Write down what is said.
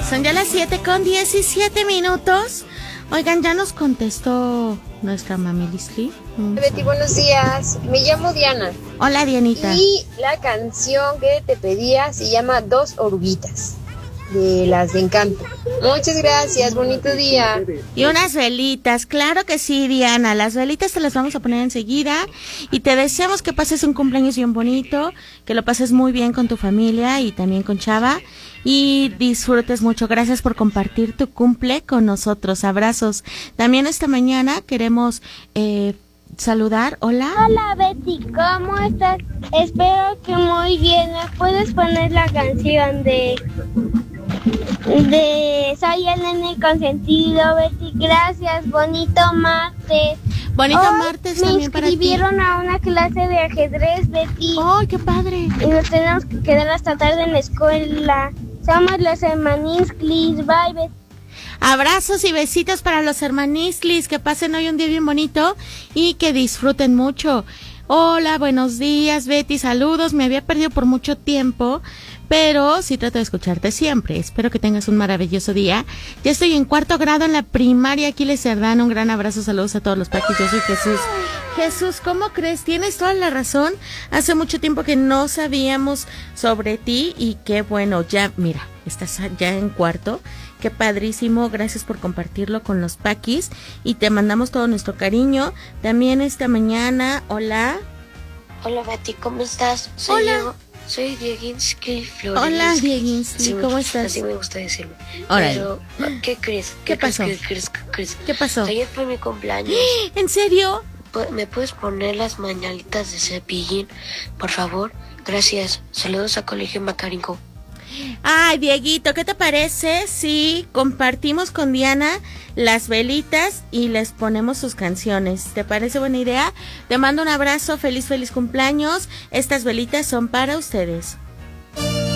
Son ya las 7:17. Oigan, ya nos contestó nuestra mami Lisli. Betty, buenos días. Me llamo Diana. Hola, Dianita. Y la canción que te pedía se llama Dos Oruguitas, de las de Encanto. Muchas gracias, bonito día. Y unas velitas, claro que sí, Diana. Las velitas te las vamos a poner enseguida. Y te deseamos que pases un cumpleaños bien bonito, que lo pases muy bien con tu familia y también con Chava. Y disfrutes mucho. Gracias por compartir tu cumple con nosotros. Abrazos. También esta mañana queremos saludar. Hola. Hola Betty, ¿cómo estás? Espero que muy bien. ¿Me puedes poner la canción de Soy el nene consentido, Betty? Gracias, bonito martes. Bonito martes también para ti. Me inscribieron a una clase de ajedrez, Betty. ¡Ay, qué padre! Y nos tenemos que quedar hasta tarde en la escuela. Somos los hermanisclis. Bye, Betty. Abrazos y besitos para los hermanisclis. Que pasen hoy un día bien bonito y que disfruten mucho. Hola, buenos días, Betty. Saludos. Me había perdido por mucho tiempo, pero sí trato de escucharte siempre. Espero que tengas un maravilloso día. Ya estoy en 4º grado en la primaria Aquiles Cerdán. Un gran abrazo, saludos a todos los paquis. Yo soy Jesús. Jesús, ¿cómo crees? Tienes toda la razón. Hace mucho tiempo que no sabíamos sobre ti y qué bueno, ya, mira, estás ya en 4º. Qué padrísimo, gracias por compartirlo con los paquis y te mandamos todo nuestro cariño. También esta mañana, hola. Hola Betty, ¿cómo estás? Hola. Soy Dieguinsky Flores. Hola Dieguinsky, ¿cómo estás? Así me gusta decirlo. Órale. Pero, ¿qué crees? ¿Qué pasó? ¿Qué pasó? Ayer fue mi cumpleaños. ¿En serio? ¿Me puedes poner las mañanitas de Cepillín, por favor? Gracias. Saludos a Colegio Macarinco. Ay, Dieguito, ¿qué te parece si compartimos con Diana las velitas y les ponemos sus canciones? ¿Te parece buena idea? Te mando un abrazo, feliz cumpleaños. Estas velitas son para ustedes.